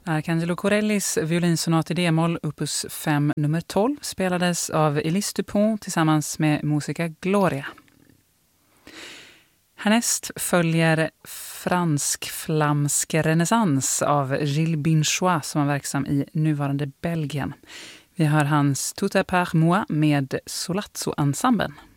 Arcangelo Corellis violinsonat i D-moll opus 5 nummer 12 spelades av Elise Dupont tillsammans med Musica Gloria. Härnäst följer fransk-flamsk renässans av Gilles Binchois som är verksam i nuvarande Belgien. Vi har hans Tout à part moi med Solazzo-ensemblen.